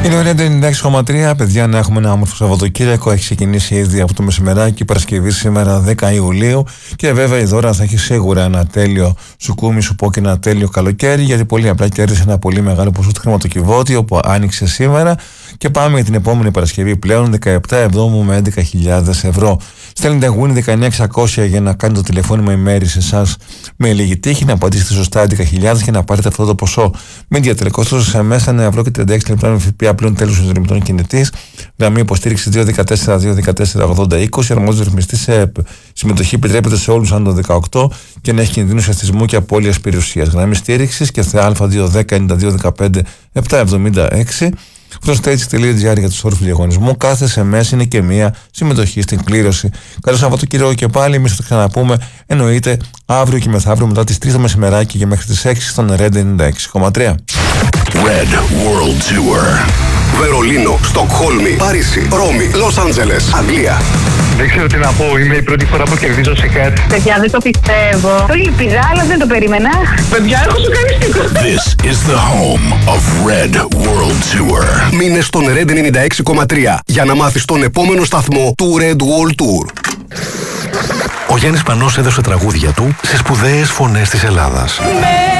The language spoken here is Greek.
Είναι ωραία το 96,3. Παιδιά, να έχουμε ένα όμορφο Σαββατοκύριακο. Έχει ξεκινήσει ήδη από το μεσημεράκι, Παρασκευή σήμερα 10 Ιουλίου. Και βέβαια η Δώρα θα έχει σίγουρα ένα τέλειο σουκούμι, σου πω, και ένα τέλειο καλοκαίρι. Γιατί πολύ απλά κέρδισε ένα πολύ μεγάλο ποσό στο χρηματοκιβώτιο που άνοιξε σήμερα. Και πάμε για την επόμενη Παρασκευή πλέον, 17 Εβδόμου με 11.000 ευρώ. Στέλνετε Γούνι 19600 για να κάνετε το τηλεφώνημα ημέρη σε εσάς με λίγη τύχη, να απαντήσετε σωστά 11.000 και να πάρετε αυτό το ποσό. Μην διατελεκόστος σε μέσα 1 ευρώ και 36 λεπτά με ΦΠΑ πλέον τέλος των ρυθμιτών κινητής. Γραμμή υποστήριξη 214-214-80-20. Αρμόδιος ρυθμιστής σε συμμετοχή επιτρέπεται σε όλους άνω των 18 και να έχει κινδύνους αστισμού και απώλειας περιουσίας. Γραμμή στήριξης και ΑΑ210-9215-776. Frostage.gr για τους όρους του διαγωνισμού. Κάθε SMS είναι και μία συμμετοχή στην κλήρωση. Καλό Σαββατοκύριακο και πάλι. Εμείς θα το ξαναπούμε, εννοείται, αύριο και μεθαύριο μετά τις 3 το μεσημεράκι και μέχρι τις 6 στον Red 96,3. Red World Tour. Βερολίνο, Στοκχόλμη, Παρίσι, Ρώμη, Λος Άντζελες, Αγγλία. Δεν ξέρω τι να πω, είναι η πρώτη φορά που κερδίζω σε κάτι. Παιδιά, δεν το πιστεύω. Το λυπηδά, αλλά δεν το περίμενα. Παιδιά, έχω σοκαριστικό. This is the home of Red World Tour. Μείνε στον Red 96,3 για να μάθεις τον επόμενο σταθμό του Red World Tour. Ο Γιάννης Πανός έδωσε τραγούδια του σε σπουδαίες φωνές της Ελλάδας.